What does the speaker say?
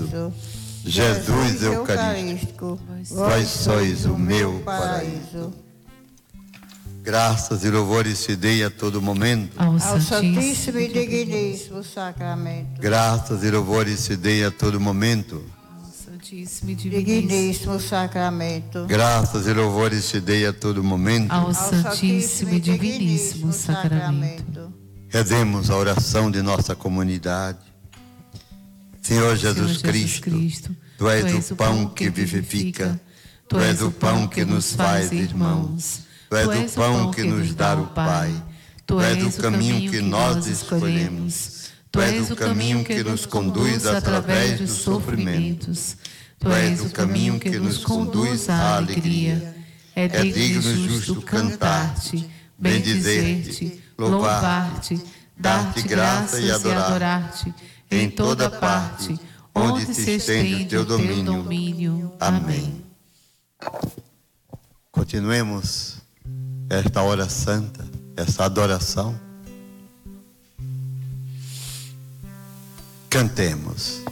paraíso. Jesus Eucarístico, vós sois o meu paraíso. Graças e louvores se dê a todo momento ao Santíssimo e Digníssimo Sacramento. Graças e louvores se dê a todo momento Ao Santíssimo e Digníssimo Sacramento. Graças e louvores se dê a todo momento ao Santíssimo e Diviníssimo Sacramento. Redemos a oração de nossa comunidade. Senhor Jesus Cristo, Tu és o pão que vivifica, Tu és o pão que nos faz irmãos, Tu és o pão que nos dá o Pai, Tu és o caminho que nós escolhemos, Tu és o caminho que nos conduz através dos sofrimentos, Tu és o caminho que nos conduz à alegria. É digno e justo cantar-te, bendizer-te, louvar-te, dar-te graça e adorar-te em toda parte, onde se estende o teu domínio. Amém. Continuemos esta hora santa, essa adoração. Cantemos.